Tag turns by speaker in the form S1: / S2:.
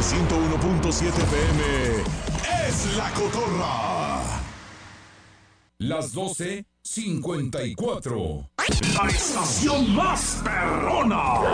S1: 101.7 PM es La Cotorra.
S2: Las 12:54.
S3: La estación más perrona